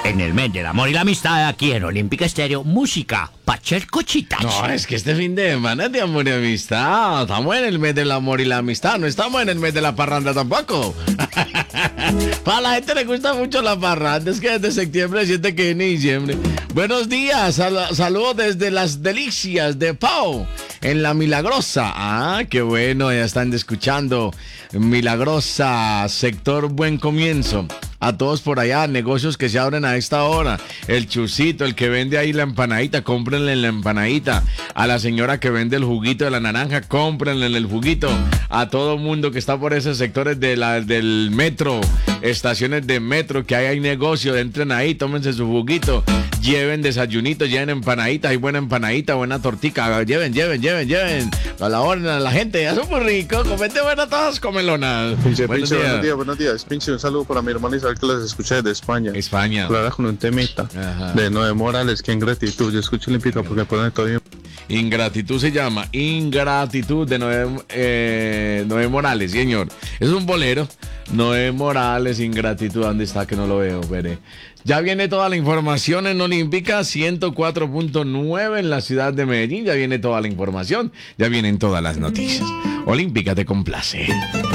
En el mes del amor y la amistad, aquí en Olímpica Estéreo, música pa' echar cochitas. No, es que este fin de semana es de amor y amistad. Estamos en el mes del amor y la amistad. No estamos en el mes de la parranda tampoco. Para la gente le gusta mucho la parranda. Es que desde septiembre siente que viene diciembre. Buenos días. Saludos desde las delicias de Pau, en La Milagrosa. Ah, qué bueno. Ya están escuchando. Milagrosa, sector Buen Comienzo. A todos por allá, negocios que se abren a esta hora. El Chusito, el que vende ahí la empanadita, cómprenle la empanadita. A la señora que vende el juguito de la naranja, cómprenle el juguito. A todo mundo que está por esos sectores del metro, estaciones de metro, que hay negocio, entren ahí, tómense su juguito. Lleven desayunito, lleven empanadita, hay buena empanadita, buena tortica. Lleven. A la hora, a la gente, ya son muy ricos. Comete buenas todas comelonas. Pinche, buenos días. Pinche, un saludo para mi hermana Isabel, que las escuché de España. Clara, con un temita. Ajá. De Noé Morales, que ingratitud. Yo escucho limpito porque pone todo bien. Ingratitud se llama. Ingratitud de Noé Morales, señor. Es un bolero. Noé Morales, Ingratitud. ¿Dónde está? Que no lo veo, veré. Ya viene toda la información en Olímpica 104.9 en la ciudad de Medellín. Ya viene toda la información. Ya vienen todas las noticias. Olímpica te complace.